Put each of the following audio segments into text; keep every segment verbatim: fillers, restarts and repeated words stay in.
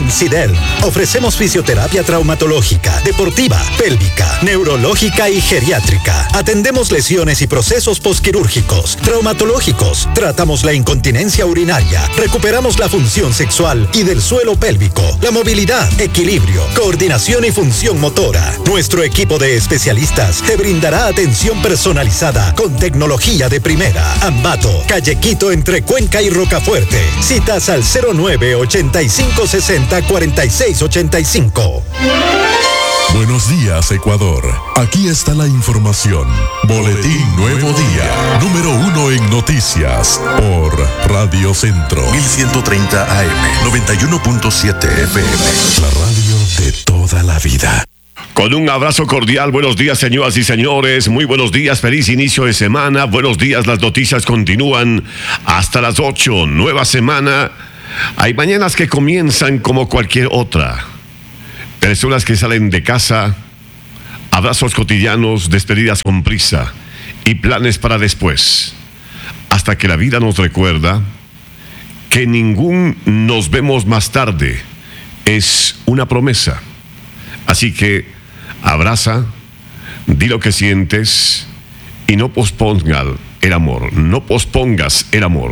En SIDEL ofrecemos fisioterapia traumatológica, deportiva, pélvica, neurológica y geriátrica. Atendemos lesiones y procesos posquirúrgicos, traumatológicos. Tratamos la incontinencia urinaria. Recuperamos la función sexual y del suelo pélvico, la movilidad, equilibrio, coordinación y función motora. Nuestro equipo de especialistas te brindará atención personalizada con tecnología de primera. Ambato, Calle Quito entre Cuenca y Rocafuerte. Citas al cero nueve ochenta y cinco sesenta cuarenta y seis ochenta y cinco. Buenos días, Ecuador. Aquí está la información. Boletín Nuevo Día, número uno en noticias, por Radio Centro. mil ciento treinta A M, noventa y uno punto siete F M. La radio de toda la vida. Con un abrazo cordial, buenos días, señoras y señores, muy buenos días, feliz inicio de semana, buenos días, las noticias continúan hasta las ocho, nueva semana. Hay mañanas que comienzan como cualquier otra. Personas que salen de casa, abrazos cotidianos, despedidas con prisa y planes para después. Hasta que la vida nos recuerda que ningún nos vemos más tarde es una promesa. Así que abraza, di lo que sientes y no pospongas el amor, no pospongas el amor.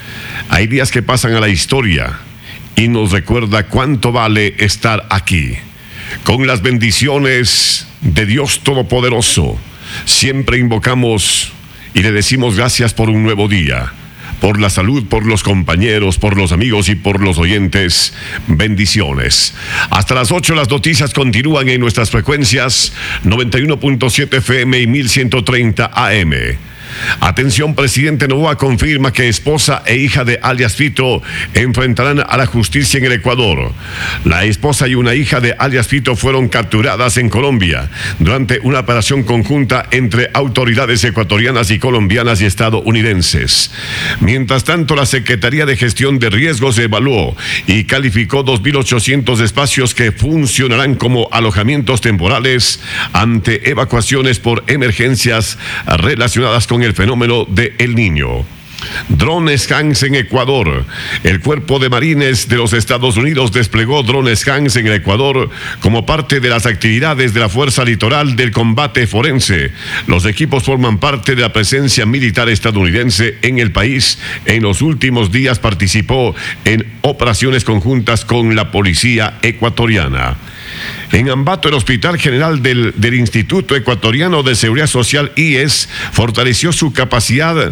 Hay días que pasan a la historia y nos recuerda cuánto vale estar aquí. Con las bendiciones de Dios Todopoderoso, siempre invocamos y le decimos gracias por un nuevo día, por la salud, por los compañeros, por los amigos y por los oyentes. Bendiciones. Hasta las ocho las noticias continúan en nuestras frecuencias noventa y uno punto siete F M y mil ciento treinta A M. Atención, presidente Noboa confirma que esposa e hija de alias Fito enfrentarán a la justicia en el Ecuador. La esposa y una hija de alias Fito fueron capturadas en Colombia durante una operación conjunta entre autoridades ecuatorianas y colombianas y estadounidenses. Mientras tanto, la Secretaría de Gestión de Riesgos evaluó y calificó dos mil ochocientos espacios que funcionarán como alojamientos temporales ante evacuaciones por emergencias relacionadas con el fenómeno de El Niño. Drones Hans en Ecuador. El Cuerpo de Marines de los Estados Unidos desplegó drones Hans en el Ecuador como parte de las actividades de la Fuerza Litoral del Combate Forense. Los equipos forman parte de la presencia militar estadounidense en el país. En los últimos días participó en operaciones conjuntas con la policía ecuatoriana. En Ambato, el Hospital General del, del Instituto Ecuatoriano de Seguridad Social, I E S, fortaleció su capacidad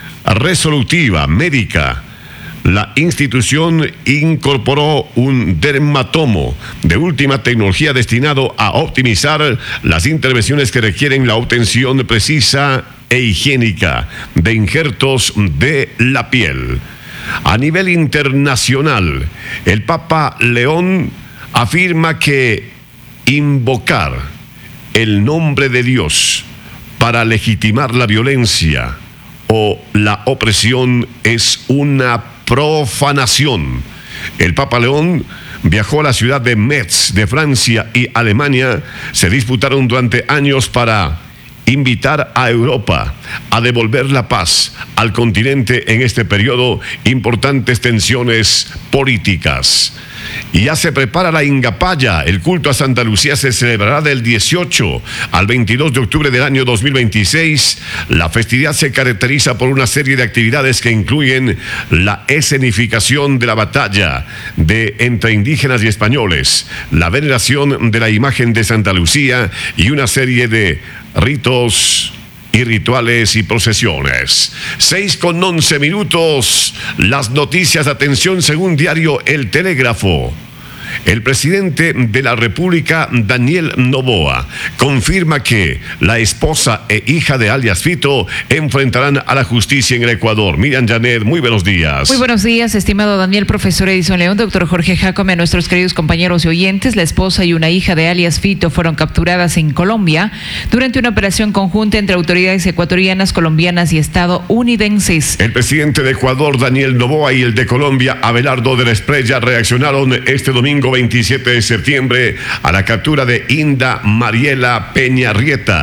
resolutiva médica. La institución incorporó un dermatomo de última tecnología destinado a optimizar las intervenciones que requieren la obtención precisa e higiénica de injertos de la piel. A nivel internacional, el Papa León afirma que invocar el nombre de Dios para legitimar la violencia o la opresión es una profanación. El Papa León viajó a la ciudad de Metz, de Francia y Alemania. Se disputaron durante años para invitar a Europa a devolver la paz al continente en este periodo, importantes tensiones políticas. Y ya se prepara la Ingapaya. El culto a Santa Lucía se celebrará del dieciocho al veintidós de octubre del año dos mil veintiséis. La festividad se caracteriza por una serie de actividades que incluyen la escenificación de la batalla de entre indígenas y españoles, la veneración de la imagen de Santa Lucía y una serie de ritos y rituales y procesiones. Seis con once minutos. Las noticias, atención, según diario El Telégrafo. El presidente de la República, Daniel Noboa, confirma que la esposa e hija de alias Fito enfrentarán a la justicia en el Ecuador. Miriam Janet, muy buenos días. Muy buenos días, estimado Daniel, profesor Edison León, doctor Jorge Jacome, a nuestros queridos compañeros y oyentes. La esposa y una hija de alias Fito fueron capturadas en Colombia durante una operación conjunta entre autoridades ecuatorianas, colombianas y estadounidenses. El presidente de Ecuador, Daniel Noboa, y el de Colombia, Abelardo de la Espriella, reaccionaron este domingo veintisiete de septiembre a la captura de Inda Mariela Peña Rieta,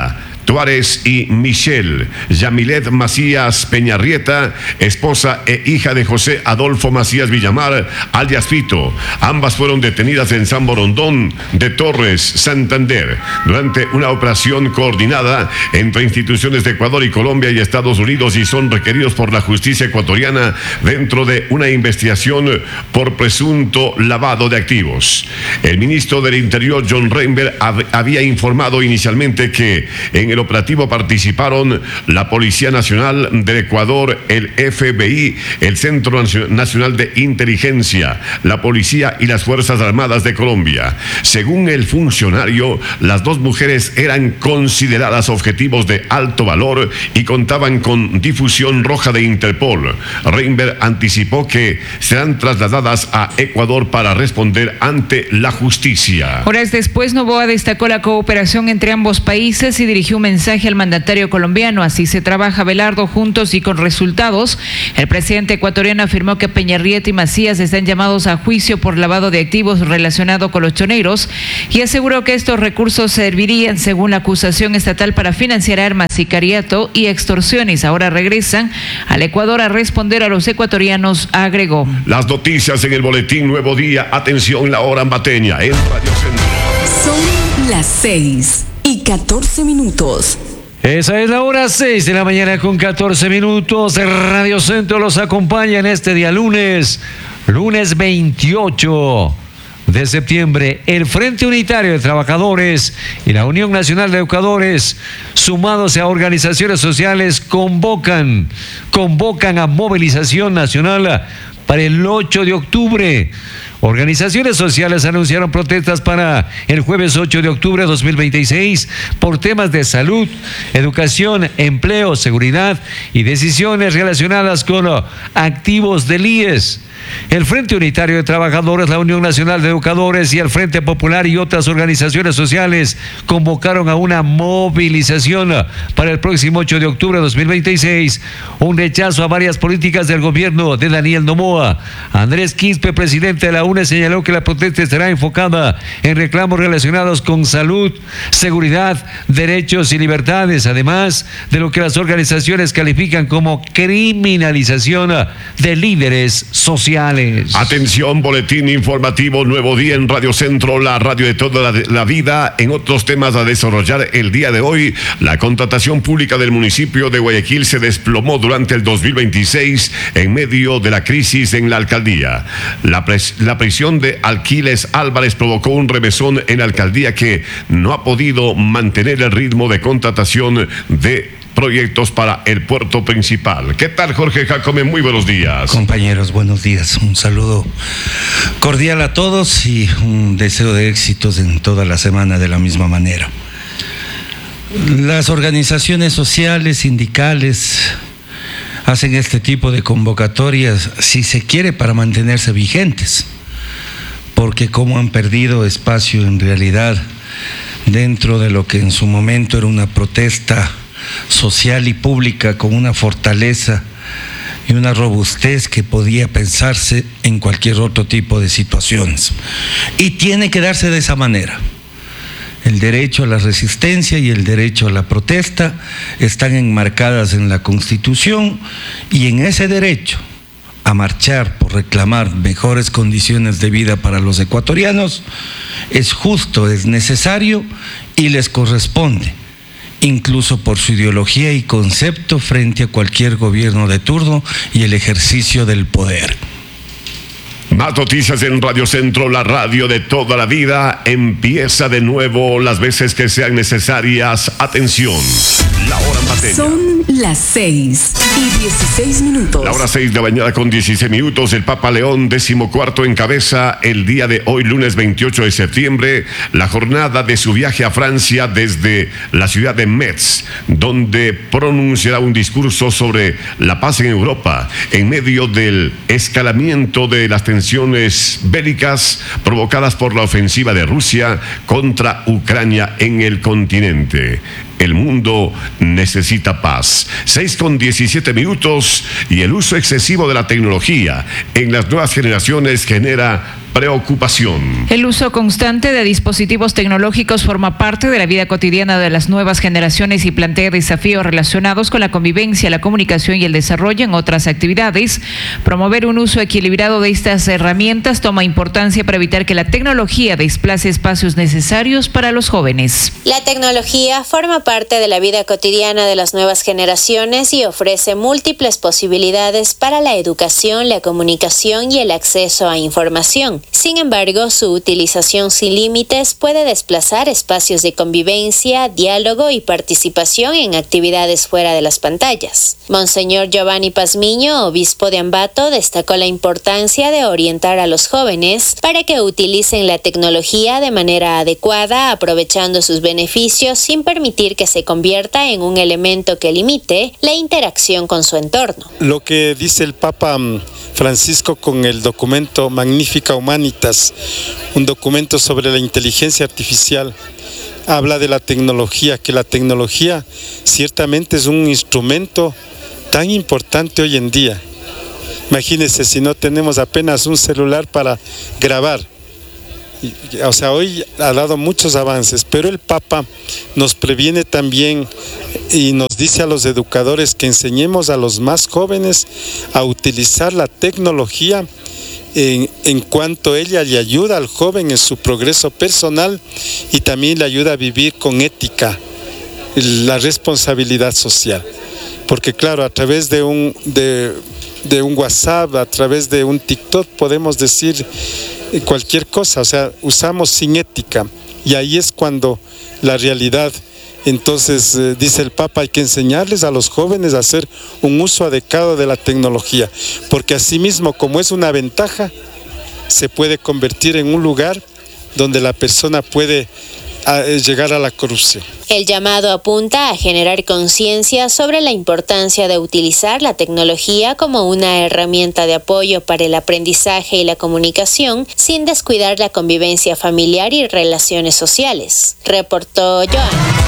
Tuárez y Michelle Yamilet Macías Peñarrieta, esposa e hija de José Adolfo Macías Villamar, alias Fito. Ambas fueron detenidas en San Borondón de Torres, Santander, durante una operación coordinada entre instituciones de Ecuador y Colombia y Estados Unidos, y son requeridos por la justicia ecuatoriana dentro de una investigación por presunto lavado de activos. El ministro del Interior, John Reinberg, hab- había informado inicialmente que en el operativo participaron la Policía Nacional del Ecuador, el F B I, el Centro Nacional de Inteligencia, la Policía y las Fuerzas Armadas de Colombia. Según el funcionario, las dos mujeres eran consideradas objetivos de alto valor y contaban con difusión roja de Interpol. Reinberg anticipó que serán trasladadas a Ecuador para responder ante la justicia. Horas después, Noboa destacó la cooperación entre ambos países y dirigió un mensaje al mandatario colombiano. Así se trabaja, Belardo, juntos y con resultados. El presidente ecuatoriano afirmó que Peñarrieta y Macías están llamados a juicio por lavado de activos relacionado con los choneros y aseguró que estos recursos servirían, según la acusación estatal, para financiar armas, sicariato y extorsiones. Ahora regresan al Ecuador a responder a los ecuatorianos, agregó. Las noticias en el boletín Nuevo Día. Atención, la hora ambateña en Radio Centro. Son las seis y catorce minutos. Esa es la hora seis de la mañana con catorce minutos. Radio Centro los acompaña en este día lunes, lunes veintiocho de septiembre. El Frente Unitario de Trabajadores y la Unión Nacional de Educadores, sumados a organizaciones sociales, convocan, convocan a movilización nacional para el ocho de octubre. Organizaciones sociales anunciaron protestas para el jueves ocho de octubre de dos mil veintiséis por temas de salud, educación, empleo, seguridad y decisiones relacionadas con activos del I E S. El Frente Unitario de Trabajadores, la Unión Nacional de Educadores y el Frente Popular y otras organizaciones sociales convocaron a una movilización para el próximo ocho de octubre de dos mil veintiséis, un rechazo a varias políticas del gobierno de Daniel Noboa. Andrés Quispe, presidente de la U N E, señaló que la protesta estará enfocada en reclamos relacionados con salud, seguridad, derechos y libertades, además de lo que las organizaciones califican como criminalización de líderes sociales. Atención, boletín informativo Nuevo Día en Radio Centro, la radio de toda la, la vida. En otros temas a desarrollar el día de hoy, la contratación pública del municipio de Guayaquil se desplomó durante el dos mil veintiséis en medio de la crisis en la alcaldía. La, pres, la prisión de Alquiles Álvarez provocó un remesón en la alcaldía que no ha podido mantener el ritmo de contratación de proyectos para el puerto principal. ¿Qué tal, Jorge Jacome? Muy buenos días. Compañeros, buenos días. Un saludo cordial a todos y un deseo de éxitos en toda la semana de la misma manera. Las organizaciones sociales, sindicales, hacen este tipo de convocatorias, si se quiere, para mantenerse vigentes, porque como han perdido espacio en realidad dentro de lo que en su momento era una protesta social y pública con una fortaleza y una robustez que podía pensarse en cualquier otro tipo de situaciones. Y tiene que darse de esa manera. El derecho a la resistencia y el derecho a la protesta están enmarcadas en la Constitución, y en ese derecho a marchar por reclamar mejores condiciones de vida para los ecuatorianos es justo, es necesario y les corresponde, incluso por su ideología y concepto frente a cualquier gobierno de turno y el ejercicio del poder. Más noticias en Radio Centro, la radio de toda la vida. Empieza de nuevo las veces que sean necesarias. Atención, la hora ambateña. Son las seis y dieciséis minutos. La hora seis de la mañana con dieciséis minutos. El Papa León decimocuarto encabeza el día de hoy, lunes veintiocho de septiembre, la jornada de su viaje a Francia desde la ciudad de Metz, donde pronunciará un discurso sobre la paz en Europa en medio del escalamiento de las tensiones bélicas provocadas por la ofensiva de Rusia contra Ucrania en el continente. El mundo necesita paz. seis con diecisiete minutos y el uso excesivo de la tecnología en las nuevas generaciones genera preocupación. El uso constante de dispositivos tecnológicos forma parte de la vida cotidiana de las nuevas generaciones y plantea desafíos relacionados con la convivencia, la comunicación y el desarrollo en otras actividades. Promover un uso equilibrado de estas herramientas toma importancia para evitar que la tecnología desplace espacios necesarios para los jóvenes. La tecnología forma parte de la vida cotidiana de las nuevas generaciones y ofrece múltiples posibilidades para la educación, la comunicación y el acceso a información. Sin embargo, su utilización sin límites puede desplazar espacios de convivencia, diálogo y participación en actividades fuera de las pantallas. Monseñor Giovanni Pazmiño, obispo de Ambato, destacó la importancia de orientar a los jóvenes para que utilicen la tecnología de manera adecuada, aprovechando sus beneficios sin permitir que se convierta en un elemento que limite la interacción con su entorno. Lo que dice el Papa Francisco con el documento Magnifica Humanitas, un documento sobre la inteligencia artificial, habla de la tecnología, que la tecnología ciertamente es un instrumento tan importante hoy en día. Imagínense si no tenemos apenas un celular para grabar. O sea, hoy ha dado muchos avances, pero el Papa nos previene también y nos dice a los educadores que enseñemos a los más jóvenes a utilizar la tecnología en, en cuanto ella le ayuda al joven en su progreso personal y también le ayuda a vivir con ética, la responsabilidad social. Porque claro, a través de un, de, de un WhatsApp, a través de un TikTok podemos decir cualquier cosa, o sea, usamos sin ética y ahí es cuando la realidad, entonces eh, dice el Papa, hay que enseñarles a los jóvenes a hacer un uso adecuado de la tecnología, porque asimismo como es una ventaja, se puede convertir en un lugar donde la persona puede a llegar a la corrupción. El llamado apunta a generar conciencia sobre la importancia de utilizar la tecnología como una herramienta de apoyo para el aprendizaje y la comunicación, sin descuidar la convivencia familiar y relaciones sociales. Reportó Joan.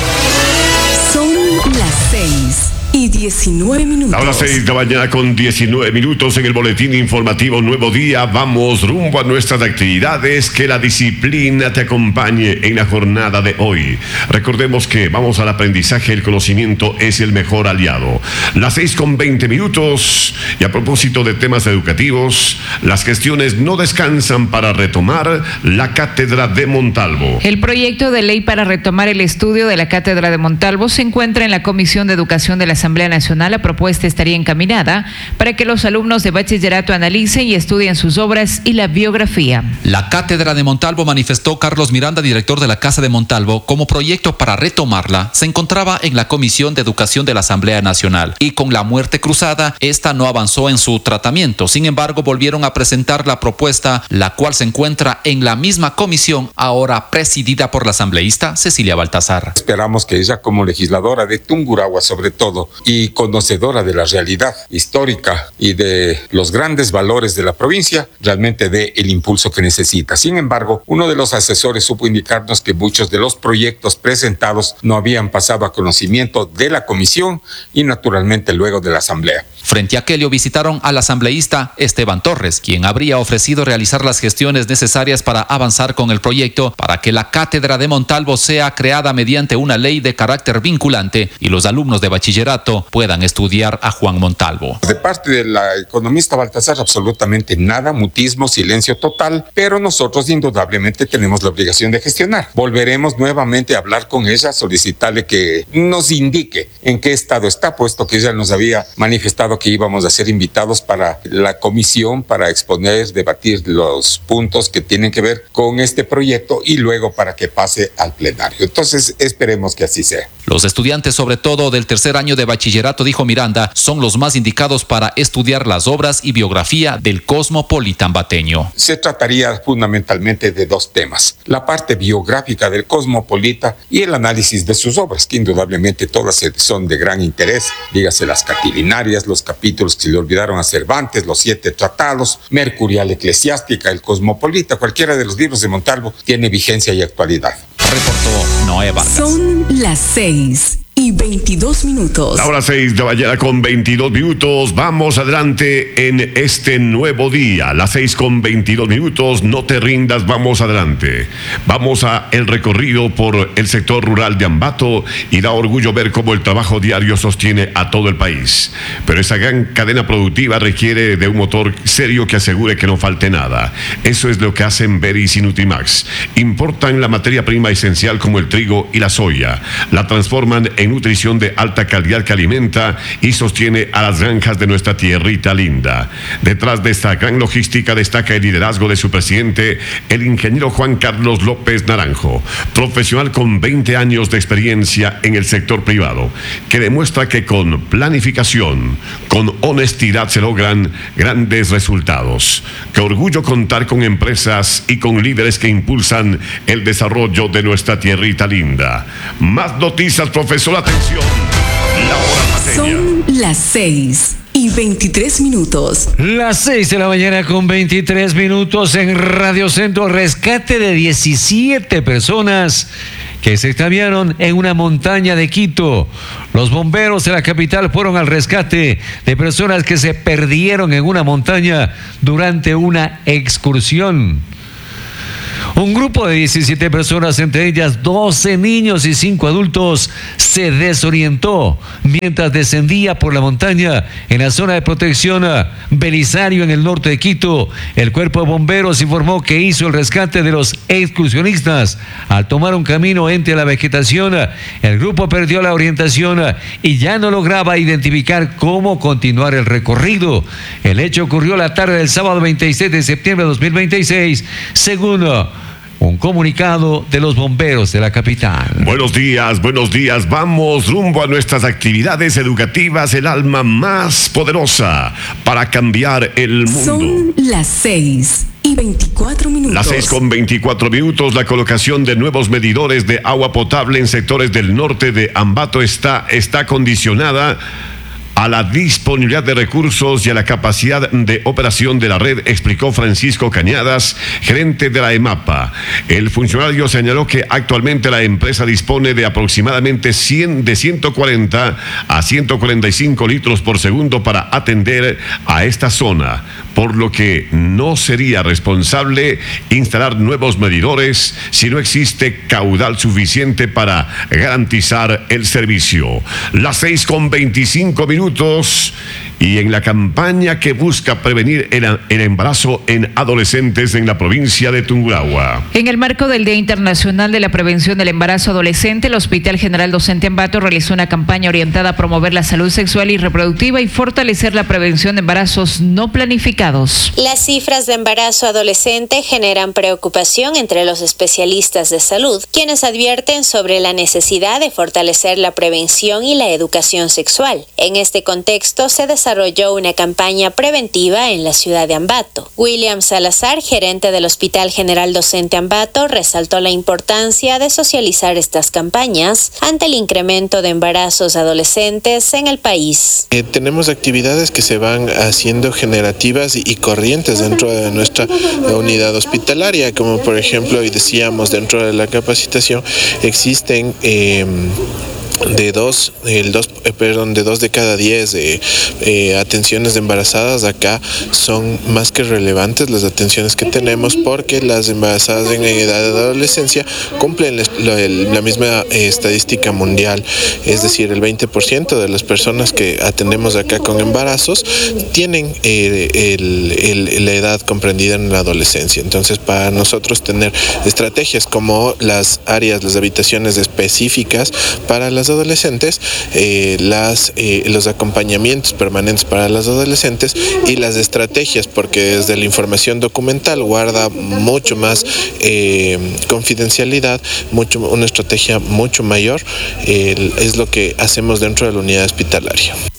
Son las seis y diecinueve minutos. A las seis de la mañana con diecinueve minutos en el boletín informativo Nuevo Día. Vamos rumbo a nuestras actividades. Que la disciplina te acompañe en la jornada de hoy. Recordemos que vamos al aprendizaje. El conocimiento es el mejor aliado. Las seis con veinte minutos. Y a propósito de temas educativos, las gestiones no descansan para retomar la Cátedra de Montalvo. El proyecto de ley para retomar el estudio de la Cátedra de Montalvo se encuentra en la Comisión de Educación de la Asamblea Nacional. La propuesta estaría encaminada para que los alumnos de bachillerato analicen y estudien sus obras y la biografía. La Cátedra de Montalvo, manifestó Carlos Miranda, director de la Casa de Montalvo, como proyecto para retomarla, se encontraba en la Comisión de Educación de la Asamblea Nacional y con la muerte cruzada, esta no avanzó en su tratamiento. Sin embargo, volvieron a presentar la propuesta, la cual se encuentra en la misma comisión, ahora presidida por la asambleísta Cecilia Baltazar. Esperamos que ella, como legisladora de Tungurahua sobre todo, y conocedora de la realidad histórica y de los grandes valores de la provincia, realmente dé el impulso que necesita. Sin embargo, uno de los asesores supo indicarnos que muchos de los proyectos presentados no habían pasado a conocimiento de la comisión y naturalmente luego de la asamblea. Frente a aquello, visitaron al asambleísta Esteban Torres, quien habría ofrecido realizar las gestiones necesarias para avanzar con el proyecto para que la Cátedra de Montalvo sea creada mediante una ley de carácter vinculante y los alumnos de bachillerato puedan estudiar a Juan Montalvo. De parte de la economista Baltazar, absolutamente nada, mutismo, silencio total, pero nosotros indudablemente tenemos la obligación de gestionar. Volveremos nuevamente a hablar con ella, solicitarle que nos indique en qué estado está, puesto que ella nos había manifestado que íbamos a ser invitados para la comisión para exponer, debatir los puntos que tienen que ver con este proyecto y luego para que pase al plenario. Entonces esperemos que así sea. Los estudiantes, sobre todo del tercer año de bachillerato, dijo Miranda, son los más indicados para estudiar las obras y biografía del cosmopolita ambateño. Se trataría fundamentalmente de dos temas: la parte biográfica del cosmopolita y el análisis de sus obras, que indudablemente todas son de gran interés. Dígase las Catilinarias, los capítulos que se le olvidaron a Cervantes, los siete tratados, Mercurial Eclesiástica, el cosmopolita, cualquiera de los libros de Montalvo tiene vigencia y actualidad. Reportó Noé Vargas. Son las seis y veintidós minutos. La hora seis de la mañana con veintidós minutos. Vamos adelante en este nuevo día. Las seis con veintidós minutos. No te rindas, vamos adelante. Vamos a el recorrido por el sector rural de Ambato y da orgullo ver cómo el trabajo diario sostiene a todo el país. Pero esa gran cadena productiva requiere de un motor serio que asegure que no falte nada. Eso es lo que hacen Beris y Nutrimax. Importan la materia prima esencial como el trigo y la soya. La transforman en nutrición de alta calidad que alimenta y sostiene a las granjas de nuestra tierrita linda. Detrás de esta gran logística destaca el liderazgo de su presidente, el ingeniero Juan Carlos López Naranjo, profesional con veinte años de experiencia en el sector privado, que demuestra que con planificación, con honestidad se logran grandes resultados. Qué orgullo contar con empresas y con líderes que impulsan el desarrollo de nuestra tierrita linda. Más noticias, profesor, atención. La hora paseña. Son las seis y veintitrés minutos. Las seis de la mañana con veintitrés minutos en Radio Centro. Rescate de diecisiete personas que se extraviaron en una montaña de Quito. Los bomberos de la capital fueron al rescate de personas que se perdieron en una montaña durante una excursión. Un grupo de diecisiete personas, entre ellas doce niños y cinco adultos, se desorientó mientras descendía por la montaña en la zona de protección Belisario en el norte de Quito. El cuerpo de bomberos informó que hizo el rescate de los excursionistas. Al tomar un camino entre la vegetación, el grupo perdió la orientación y ya no lograba identificar cómo continuar el recorrido. El hecho ocurrió la tarde del sábado veintiséis de septiembre de dos mil veintiséis, según un comunicado de los bomberos de la capital. Buenos días, buenos días. Vamos rumbo a nuestras actividades educativas, el alma más poderosa para cambiar el mundo. Son las seis y veinticuatro minutos. Las seis con veinticuatro minutos. La colocación de nuevos medidores de agua potable en sectores del norte de Ambato está, está condicionada a la disponibilidad de recursos y a la capacidad de operación de la red, explicó Francisco Cañadas, gerente de la EMAPA. El funcionario señaló que actualmente la empresa dispone de aproximadamente cien, de ciento cuarenta a ciento cuarenta y cinco litros por segundo para atender a esta zona, por lo que no sería responsable instalar nuevos medidores si no existe caudal suficiente para garantizar el servicio. Las seis con veinticinco minutos. Y en la campaña que busca prevenir el, el embarazo en adolescentes en la provincia de Tungurahua. En el marco del Día Internacional de la Prevención del Embarazo Adolescente, el Hospital General Docente Ambato realizó una campaña orientada a promover la salud sexual y reproductiva y fortalecer la prevención de embarazos no planificados. Las cifras de embarazo adolescente generan preocupación entre los especialistas de salud, quienes advierten sobre la necesidad de fortalecer la prevención y la educación sexual. En este contexto se desarrolló una campaña preventiva en la ciudad de Ambato. William Salazar, gerente del Hospital General Docente Ambato, resaltó la importancia de socializar estas campañas ante el incremento de embarazos adolescentes en el país. Eh, tenemos actividades que se van haciendo generativas y, y corrientes dentro de nuestra unidad hospitalaria, como por ejemplo, hoy decíamos, dentro de la capacitación existen eh, de dos, el dos, eh, perdón, de dos de cada diez eh, eh, atenciones de embarazadas acá son más que relevantes las atenciones que tenemos, porque las embarazadas en edad de adolescencia cumplen la, la misma eh, estadística mundial, es decir, el veinte por ciento de las personas que atendemos acá con embarazos tienen eh, el, el, la edad comprendida en la adolescencia. Entonces, para nosotros tener estrategias como las áreas, las habitaciones específicas para las adolescentes, eh, las, eh, los acompañamientos permanentes para las adolescentes y las estrategias, porque desde la información documental guarda mucho más eh, confidencialidad, mucho, una estrategia mucho mayor, eh, es lo que hacemos dentro de la unidad hospitalaria.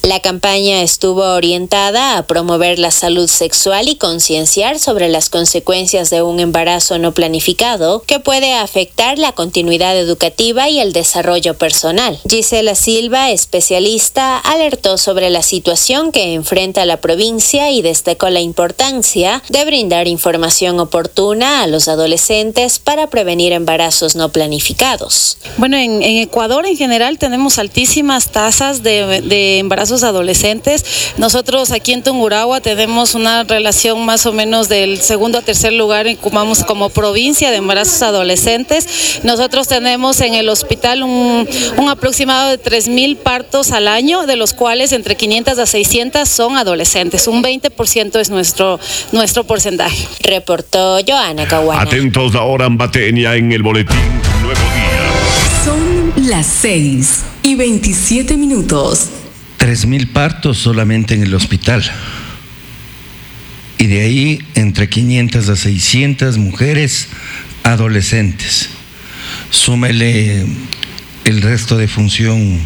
La campaña estuvo orientada a promover la salud sexual y concienciar sobre las consecuencias de un embarazo no planificado que puede afectar la continuidad educativa y el desarrollo personal. Gisela Silva, especialista, alertó sobre la situación que enfrenta la provincia y destacó la importancia de brindar información oportuna a los adolescentes para prevenir embarazos no planificados. Bueno, en, en Ecuador en general tenemos altísimas tasas de, de embarazos adolescentes. Nosotros aquí en Tungurahua tenemos una relación más o menos del segundo a tercer lugar en Cumamos como provincia de embarazos adolescentes. Nosotros tenemos en el hospital un, un aproximado de tres mil partos al año, de los cuales entre quinientas a seiscientas son adolescentes. Un veinte por ciento es nuestro, nuestro porcentaje. Reportó Joana Caguana. Atentos ahora, Ambateña, en el boletín Nuevo Día. Son las seis y veintisiete minutos. Tres mil partos solamente en el hospital. Y de ahí entre quinientas a seiscientas mujeres adolescentes. Súmele el resto de función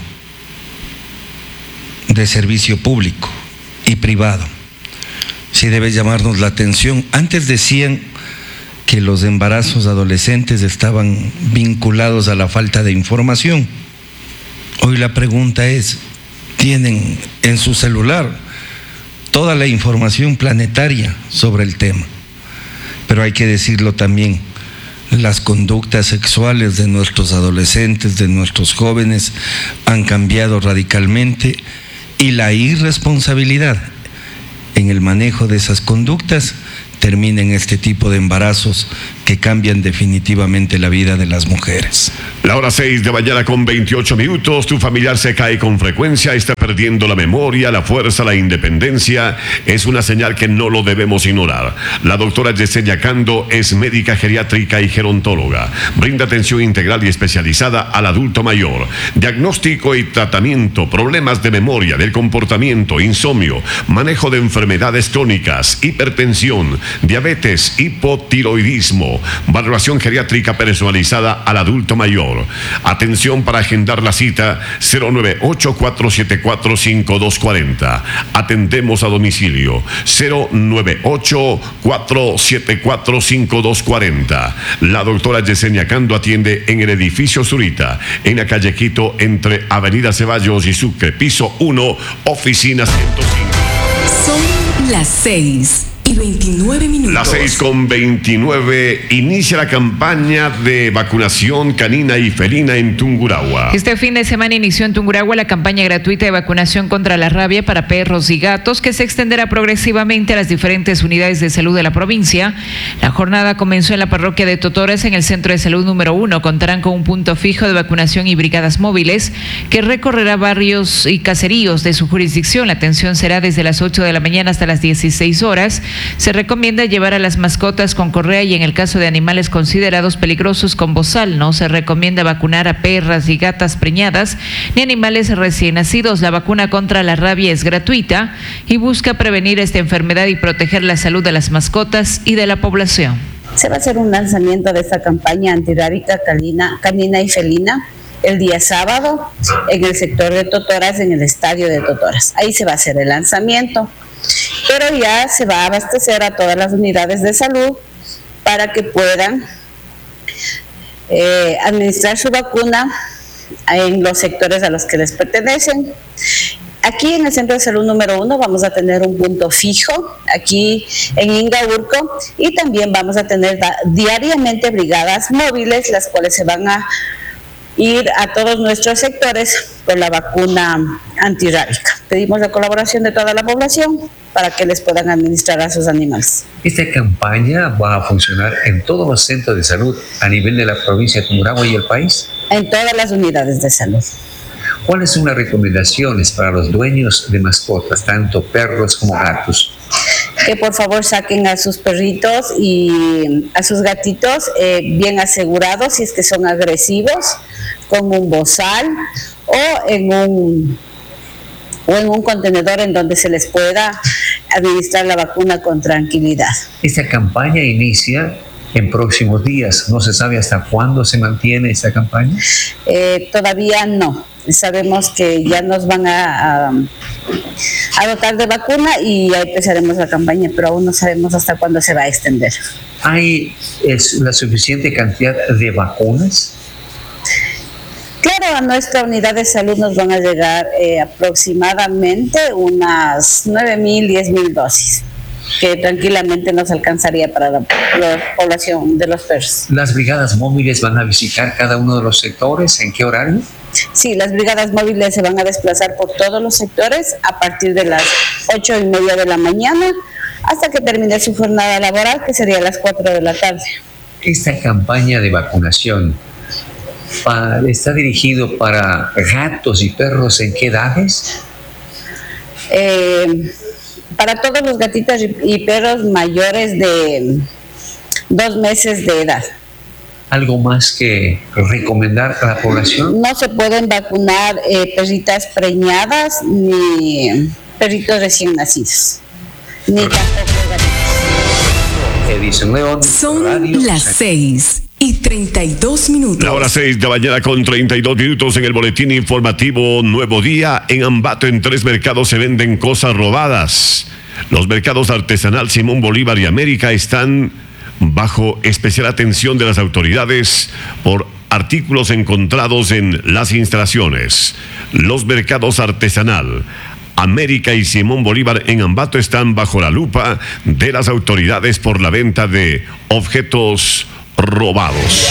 de servicio público y privado. Sí debe llamarnos la atención. Antes decían que los embarazos adolescentes estaban vinculados a la falta de información. Hoy la pregunta es, ¿tienen en su celular toda la información planetaria sobre el tema? Pero hay que decirlo también, las conductas sexuales de nuestros adolescentes, de nuestros jóvenes, han cambiado radicalmente y la irresponsabilidad en el manejo de esas conductas termina en este tipo de embarazos que cambian definitivamente la vida de las mujeres. La hora seis de mañana con veintiocho minutos. Tu familiar se cae con frecuencia, está perdiendo la memoria, la fuerza, la independencia. Es una señal que no lo debemos ignorar. La doctora Yesenia Cando es médica geriátrica y gerontóloga. Brinda atención integral y especializada al adulto mayor. Diagnóstico y tratamiento, problemas de memoria, del comportamiento, insomnio, manejo de enfermedades crónicas, hipertensión, diabetes, hipotiroidismo, valoración geriátrica personalizada al adulto mayor. Atención para agendar la cita cero nueve ocho, cuatro siete cuatro, cinco dos cuatro cero. Atendemos a domicilio cero nueve ocho, cuatro siete cuatro, cinco dos cuatro cero. La doctora Yesenia Cando atiende en el edificio Zurita, en la calle Quito, entre Avenida Ceballos y Sucre, piso uno, oficina ciento cinco. Son las seis y veintinueve minutos. Las seis con veintinueve. Inicia la campaña de vacunación canina y felina en Tungurahua. Este fin de semana inició en Tungurahua la campaña gratuita de vacunación contra la rabia para perros y gatos, que se extenderá progresivamente a las diferentes unidades de salud de la provincia. La jornada comenzó en la parroquia de Totoras, en el centro de salud número uno. Contarán con un punto fijo de vacunación y brigadas móviles que recorrerá barrios y caseríos de su jurisdicción. La atención será desde las ocho de la mañana hasta las dieciséis horas. Se recomienda llevar a las mascotas con correa y en el caso de animales considerados peligrosos con bozal. No se recomienda vacunar a perras y gatas preñadas ni animales recién nacidos. La vacuna contra la rabia es gratuita y busca prevenir esta enfermedad y proteger la salud de las mascotas y de la población. Se va a hacer un lanzamiento de esta campaña antirrábica canina, canina y felina el día sábado en el sector de Totoras, en el estadio de Totoras. Ahí se va a hacer el lanzamiento. Pero ya se va a abastecer a todas las unidades de salud para que puedan eh, administrar su vacuna en los sectores a los que les pertenecen. Aquí en el centro de salud número uno vamos a tener un punto fijo, aquí en Ingaurco, y también vamos a tener diariamente brigadas móviles, las cuales se van a ir a todos nuestros sectores con la vacuna antirrábica. Pedimos la colaboración de toda la población para que les puedan administrar a sus animales. Esta campaña va a funcionar en todos los centros de salud a nivel de la provincia de Tungurahua y el país. En todas las unidades de salud. ¿Cuáles son las recomendaciones para los dueños de mascotas, tanto perros como gatos? Que por favor saquen a sus perritos y a sus gatitos eh, bien asegurados si es que son agresivos, con un bozal o en un, o en un contenedor en donde se les pueda administrar la vacuna con tranquilidad. Esta campaña inicia en próximos días. ¿No se sabe hasta cuándo se mantiene esta campaña? Eh, todavía no. Sabemos que ya nos van a, a a dotar de vacuna y ahí empezaremos la campaña, pero aún no sabemos hasta cuándo se va a extender. ¿Hay es la suficiente cantidad de vacunas? Claro, a nuestra unidad de salud nos van a llegar eh, aproximadamente unas nueve mil, diez mil dosis, que tranquilamente nos alcanzaría para la, la población de los perros. ¿Las brigadas móviles van a visitar cada uno de los sectores? ¿En qué horario? Sí, las brigadas móviles se van a desplazar por todos los sectores a partir de las ocho y media de la mañana hasta que termine su jornada laboral, que sería a las cuatro de la tarde. Esta campaña de vacunación para, está dirigido para gatos y perros, ¿en qué edades? Eh, para todos los gatitos y perros mayores de dos meses de edad. ¿Algo más que recomendar a la población? No se pueden vacunar eh, perritas preñadas ni perritos recién nacidos, ni tampoco gatitos. Edison León. Son Radio las seis y treinta y dos minutos. La hora seis de la mañana con treinta y dos minutos en el boletín informativo Nuevo Día. En Ambato, en tres mercados se venden cosas robadas. Los mercados artesanal Simón Bolívar y América están bajo especial atención de las autoridades por artículos encontrados en las instalaciones. Los mercados artesanal América y Simón Bolívar en Ambato están bajo la lupa de las autoridades por la venta de objetos robados.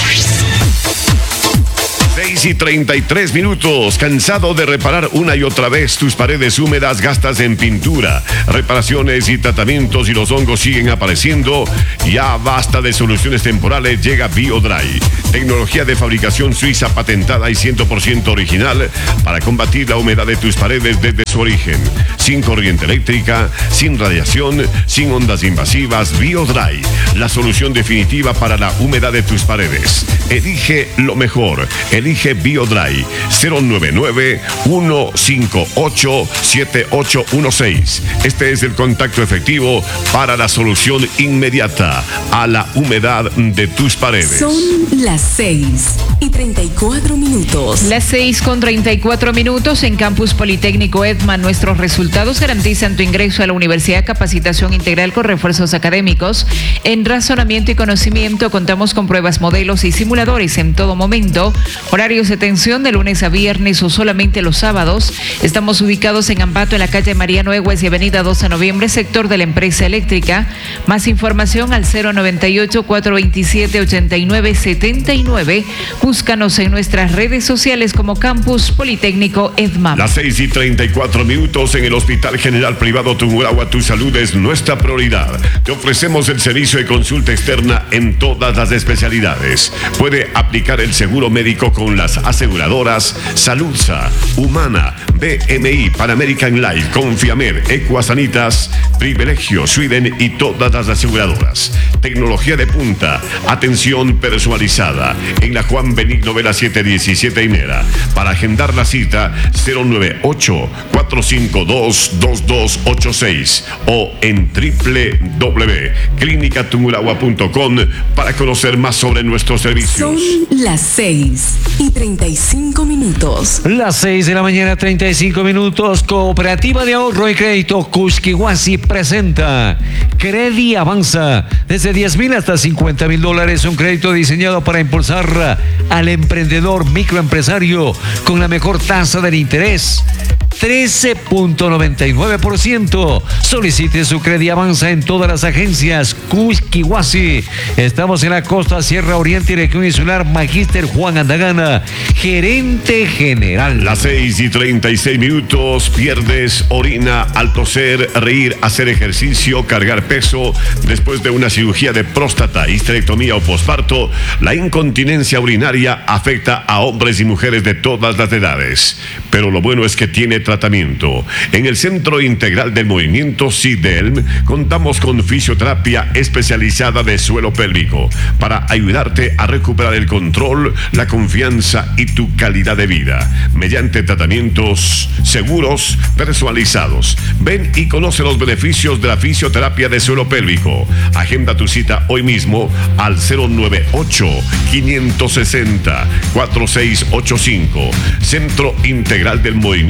seis y treinta y tres minutos. ¿Cansado de reparar una y otra vez tus paredes húmedas? Gastas en pintura, reparaciones y tratamientos y los hongos siguen apareciendo. Ya basta de soluciones temporales. Llega BioDry, tecnología de fabricación suiza patentada y cien por ciento original para combatir la humedad de tus paredes desde su origen. Sin corriente eléctrica, sin radiación, sin ondas invasivas. BioDry, la solución definitiva para la humedad de tus paredes. Elige lo mejor. Elige BioDry. Cero nueve nueve, uno cinco ocho, siete ocho uno seis. Este es el contacto efectivo para la solución inmediata a la humedad de tus paredes. Son las seis y treinta y cuatro minutos. Las seis con treinta y cuatro minutos en Campus Politécnico Edman. Nuestros resultados garantizan tu ingreso a la universidad. Capacitación integral con refuerzos académicos en razonamiento y conocimiento. Contamos con pruebas, modelos y simuladores en todo momento. Horarios de atención de lunes a viernes o solamente los sábados. Estamos ubicados en Ambato, en la calle Mariano Egues y avenida doce de noviembre, sector de la empresa eléctrica. Más información al cero noventa y ocho, cuatrocientos veintisiete, ochenta y nueve setenta y nueve. Búscanos en nuestras redes sociales como Campus Politécnico Edman. Las seis y treinta y cuatro minutos en el Hospital General Privado Tungurahua. Tu salud es nuestra prioridad. Te ofrecemos el servicio de consulta externa en todas las especialidades. Puede aplicar el seguro médico con las aseguradoras Saludsa, Humana, B M I, Pan American Life, Confiamed, Equasanitas, Privilegio, Sweden y todas las aseguradoras. Tecnología de punta, atención personalizada en la Juan Benigno Vela setecientos diecisiete Inera. Para agendar la cita cero nueve ocho, cuatro cinco dos, dos dos ocho seis o en doble u doble u doble u punto clínica tungurahua punto com para conocer más sobre nuestros servicios. Son las seis y treinta y cinco minutos. Las seis de la mañana, treinta y cinco minutos. Cooperativa de Ahorro y Crédito Cusquihuasi presenta Credi Avanza. Desde diez mil hasta cincuenta mil dólares. Un crédito diseñado para impulsar al emprendedor microempresario con la mejor tasa del interés. trece punto noventa y nueve por ciento. Solicite su Credi Avanza en todas las agencias Cusquihuasi. Estamos en la costa, Sierra Oriente y región insular. Magíster Juan Andagana, gerente general. Las seis y treinta y seis minutos. Pierdes orina al toser, reír, hacer ejercicio, cargar peso. Después de una cirugía de próstata, histerectomía o posparto, la incontinencia urinaria afecta a hombres y mujeres de todas las edades. Pero lo bueno es que tiene tratamiento. En el Centro Integral del Movimiento SIDELM contamos con fisioterapia especializada de suelo pélvico para ayudarte a recuperar el control, la confianza y tu calidad de vida mediante tratamientos seguros, personalizados. Ven y conoce los beneficios de la fisioterapia de suelo pélvico. Agenda tu cita hoy mismo al cero nueve ocho, cinco seis cero, cuatro seis ocho cinco. Centro Integral del Movimiento SIDELM.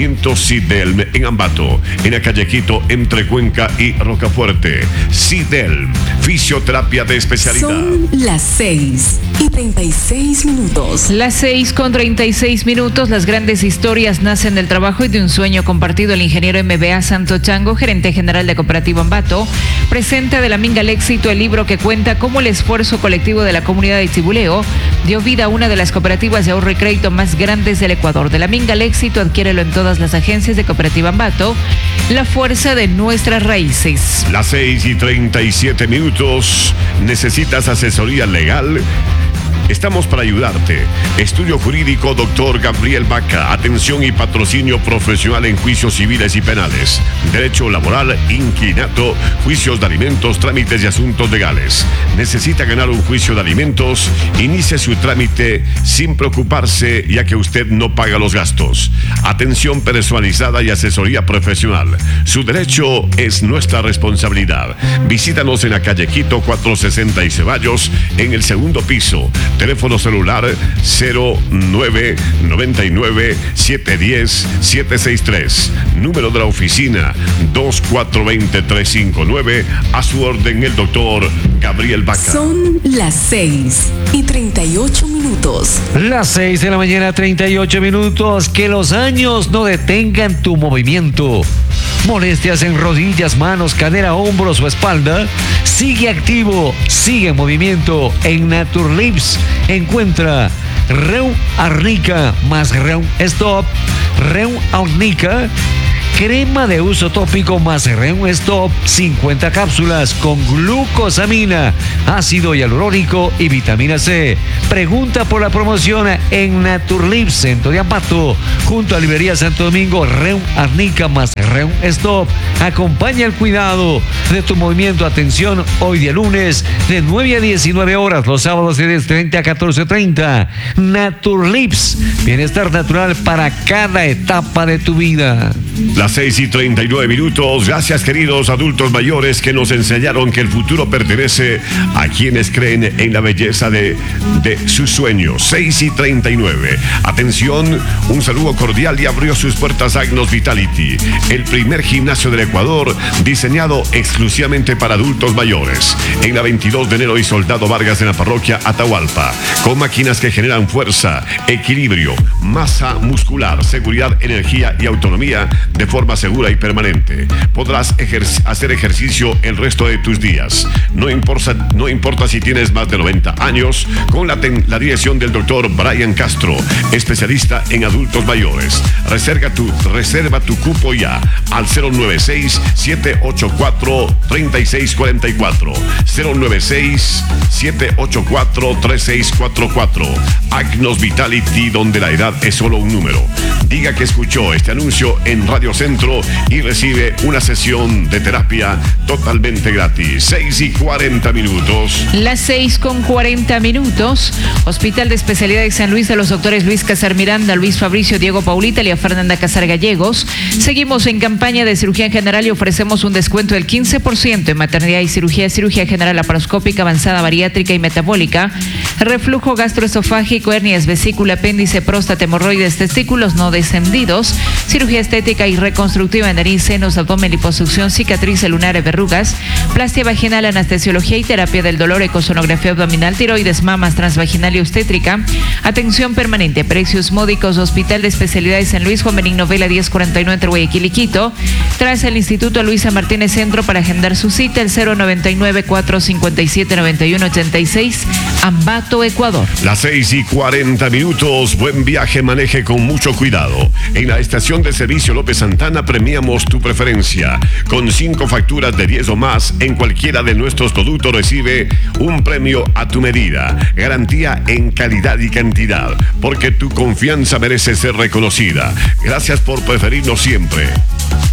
Sidelm en Ambato, en la calle Quito, entre Cuenca y Rocafuerte. Sidelm, fisioterapia de especialidad. Son las seis y treinta y seis minutos. Las seis con treinta y seis minutos. Las grandes historias nacen del trabajo y de un sueño compartido. El ingeniero M B A Santo Chango, gerente general de Cooperativa Ambato, presenta de la minga al éxito el libro que cuenta cómo el esfuerzo colectivo de la comunidad de Chibuleo dio vida a una de las cooperativas de ahorro y crédito más grandes del Ecuador. De la minga al éxito, adquiérelo en todas las agencias de Cooperativa Ambato. La fuerza de nuestras raíces. Las seis y treinta y siete minutos. ¿Necesitas asesoría legal? Estamos para ayudarte. Estudio jurídico, doctor Gabriel Vaca. Atención y patrocinio profesional en juicios civiles y penales. Derecho laboral, inquilinato, juicios de alimentos, trámites y asuntos legales. ¿Necesita ganar un juicio de alimentos? Inicie su trámite sin preocuparse, ya que usted no paga los gastos. Atención personalizada y asesoría profesional. Su derecho es nuestra responsabilidad. Visítanos en la calle Quito, cuatrocientos sesenta y Ceballos, en el segundo piso. Teléfono celular cero nueve nueve nueve siete uno cero siete seis tres. Número de la oficina dos cuatro dos cero tres cinco nueve. A su orden el doctor Gabriel Vaca. Son las seis y treinta y ocho minutos. Las seis de la mañana, treinta y ocho minutos. Que los años no detengan tu movimiento. Molestias en rodillas, manos, cadera, hombros o espalda. Sigue activo, sigue en movimiento. En Naturlips encuentra Reum Arnica más Reum Stop, Reum Arnica, crema de uso tópico más Reum Stop, cincuenta cápsulas con glucosamina, ácido hialurónico y vitamina C. Pregunta por la promoción en Naturlips, Centro de Ambato, junto a Librería Santo Domingo. Reum Arnica más Reum Stop. Acompaña el cuidado de tu movimiento. Atención, hoy día lunes de nueve a diecinueve horas, los sábados de diez treinta a catorce treinta. Naturlips, bienestar natural para cada etapa de tu vida. Las seis y treinta y nueve minutos. Gracias, queridos adultos mayores que nos enseñaron que el futuro pertenece a quienes creen en la belleza de, de sus sueños. seis y treinta y nueve. Atención, un saludo cordial y abrió sus puertas Agnos Vitality, el primer gimnasio del Ecuador diseñado exclusivamente para adultos mayores. En la veintidós de enero y Soldado Vargas, en la parroquia Atahualpa, con máquinas que generan fuerza, equilibrio, masa muscular, seguridad, energía y autonomía de forma segura y permanente. Podrás ejer- hacer ejercicio el resto de tus días. No importa, no importa si tienes más de noventa años, con la, ten- la dirección del doctor Brian Castro, especialista en adultos mayores. Reserva tu, reserva tu cupo ya al cero nueve seis siete ocho cuatro tres seis cuatro cuatro. cero nueve seis siete ocho cuatro tres seis cuatro cuatro. Agnos Vitality, donde la edad es solo un número. Diga que escuchó este anuncio en Radio Centro y recibe una sesión de terapia totalmente gratis. seis y cuarenta minutos. Las seis con cuarenta minutos. Hospital de Especialidades San Luis de los doctores Luis Casar Miranda, Luis Fabricio, Diego Paulita, Lía Fernanda Casar Gallegos. Seguimos en campaña de cirugía en general y ofrecemos un descuento del quince por ciento en maternidad y cirugía, cirugía general laparoscópica, avanzada, bariátrica y metabólica, reflujo gastroesofágico, hernias, vesícula, apéndice, próstata, hemorroides, testículos no descendidos, cirugía estética y reconstructiva en nariz, senos, abdomen, liposucción, cicatriz lunar, verrugas, plastia vaginal, anestesiología y terapia del dolor, ecosonografía abdominal, tiroides, mamas, transvaginal y obstétrica. Atención permanente, precios módicos. Hospital de Especialidades San Luis, Juan Benigno Vela diez cuarenta y nueve entre Guayaquil y Quito. Tras el Instituto Luisa Martínez Centro para agendar su cita, el cero noventa y nueve cuatro cincuenta y siete noventa y uno ochenta y seis, Ambato, Ecuador. Las seis y cuarenta minutos. Buen viaje, maneje con mucho cuidado. En la estación de servicio López Santana premiamos tu preferencia. Con cinco facturas de diez o más en cualquiera de nuestros productos recibe un premio a tu medida. Garantía en calidad y cantidad, porque tu confianza merece ser reconocida. Gracias por preferirnos siempre.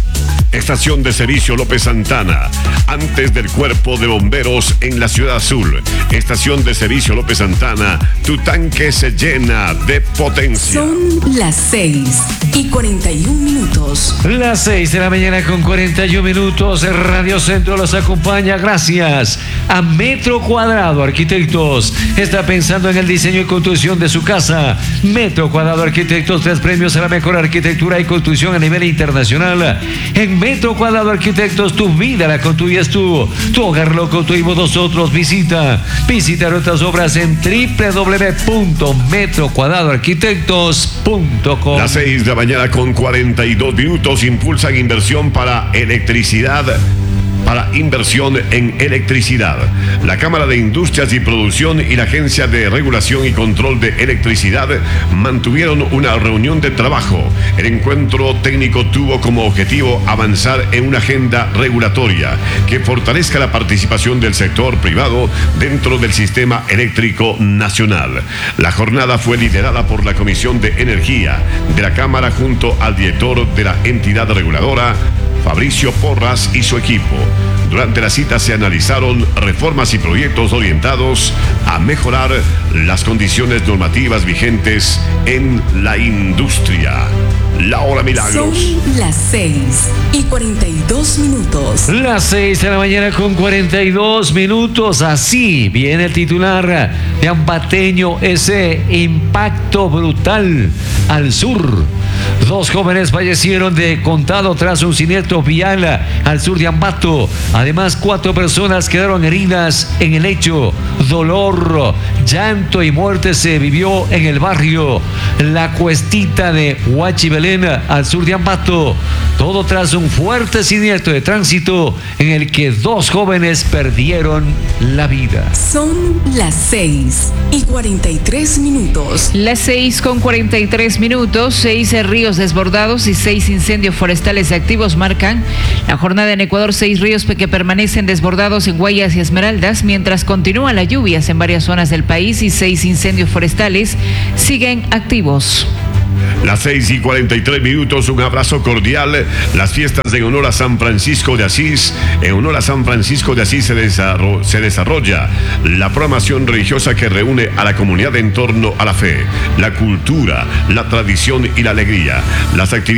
Estación de servicio López Santana, antes del Cuerpo de Bomberos en la Ciudad Azul. Estación de servicio López Santana, tu tanque se llena de potencia. Son las seis y cuarenta y un minutos. Las seis de la mañana con cuarenta y un minutos. Radio Centro los acompaña gracias a Metro Cuadrado Arquitectos. Está pensando en el diseño y construcción de su casa. Metro Cuadrado Arquitectos, tres premios a la mejor arquitectura y construcción a nivel internacional. En Metro Cuadrado Arquitectos, tu vida la construyes tú. Tu hogar lo construimos nosotros. Visita, visita nuestras obras en doble u doble u doble u punto metro cuadrado arquitectos punto com. Las seis de la mañana con cuarenta y dos minutos. Impulsan inversión para electricidad. Para inversión en electricidad. La Cámara de Industrias y Producción y la Agencia de Regulación y Control de Electricidad mantuvieron una reunión de trabajo. El encuentro técnico tuvo como objetivo avanzar en una agenda regulatoria que fortalezca la participación del sector privado dentro del sistema eléctrico nacional. La jornada fue liderada por la Comisión de Energía de la Cámara junto al director de la entidad reguladora, Fabricio Porras, y su equipo. Durante la cita se analizaron reformas y proyectos orientados a mejorar las condiciones normativas vigentes en la industria. La hora milagros. Son las seis y cuarenta y dos minutos. Las seis de la mañana con cuarenta y dos minutos. Así viene el titular de Ambateño, ese impacto brutal al sur. Dos jóvenes fallecieron de contado tras un siniestro vial al sur de Ambato. Además, cuatro personas quedaron heridas en el hecho. Dolor, llanto y muerte se vivió en el barrio La Cuestita de Huachibelén, al sur de Ambato. Todo tras un fuerte siniestro de tránsito en el que dos jóvenes perdieron la vida. Son las seis y cuarenta y tres minutos. Las seis con cuarenta y tres minutos. Seis ríos desbordados y seis incendios forestales activos marcan la jornada en Ecuador. Seis ríos que permanecen desbordados en Guayas y Esmeraldas, mientras continúan las lluvias en varias zonas del país, y seis incendios forestales siguen activos. Las seis y cuarenta y tres minutos, un abrazo cordial. Las fiestas en honor a San Francisco de Asís. En honor a San Francisco de Asís se, desarro- se desarrolla la programación religiosa que reúne a la comunidad en torno a la fe, la cultura, la tradición y la alegría. Las actividades